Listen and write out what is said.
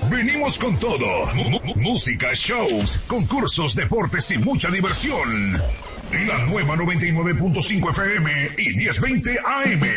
Venimos con todo. Música, shows, concursos, deportes y mucha diversión. La nueva 99.5 FM y 1020 AM.